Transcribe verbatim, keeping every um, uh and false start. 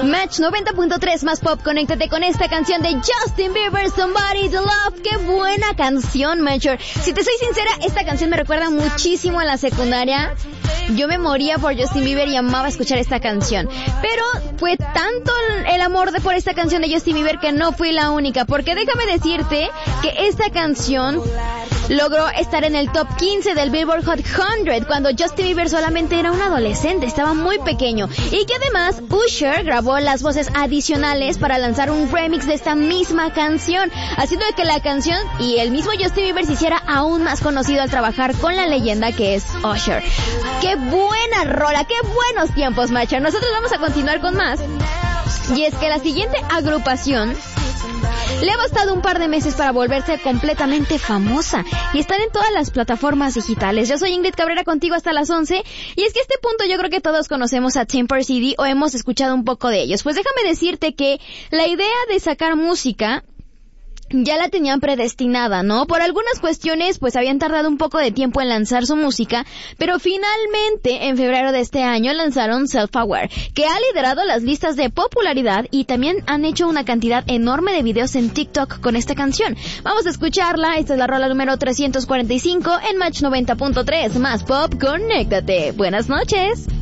Match noventa punto tres más pop, conéctate con esta canción de Justin Bieber, Somebody to Love. ¡Qué buena canción, Major! Si te soy sincera, esta canción me recuerda muchísimo a la secundaria. Yo me moría por Justin Bieber y amaba escuchar esta canción. Pero fue tanto el amor de por esta canción de Justin Bieber que no fui la única. Porque déjame decirte que esta canción logró estar en el top quince del Billboard Hot cien cuando Justin Bieber solamente era un adolescente, estaba muy pequeño. Y que además Usher grabó las voces adicionales para lanzar un remix de esta misma canción, haciendo que la canción y el mismo Justin Bieber se hiciera aún más conocido al trabajar con la leyenda que es Usher. ¡Qué buena rola! ¡Qué buenos tiempos, macho! Nosotros vamos a continuar con más. Y es que la siguiente agrupación le ha bastado un par de meses para volverse completamente famosa y estar en todas las plataformas digitales. Yo soy Ingrid Cabrera, contigo hasta las once, y es que a este punto yo creo que todos conocemos a Temper C D o hemos escuchado un poco de ellos. Pues déjame decirte que la idea de sacar música ya la tenían predestinada, ¿no? Por algunas cuestiones, pues habían tardado un poco de tiempo en lanzar su música, pero finalmente, en febrero de este año, lanzaron Self-Aware, que ha liderado las listas de popularidad y también han hecho una cantidad enorme de videos en TikTok con esta canción. Vamos a escucharla, esta es la rola número trescientos cuarenta y cinco en Match noventa punto tres, más pop, conéctate. Buenas noches.